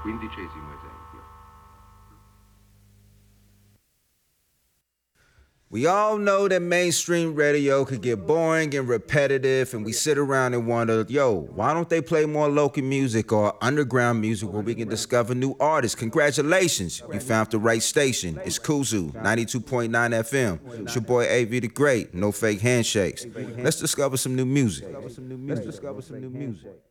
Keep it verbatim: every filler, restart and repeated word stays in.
Quindicesimo esempio. We all know that mainstream radio could get boring and repetitive, and we sit around and wonder, yo, why don't they play more local music or underground music where we can discover new artists? Congratulations, you found the right station. It's Kuzu, ninety-two point nine F M. It's your boy A V the Great, no fake handshakes. Let's discover some new music. Let's discover some new music.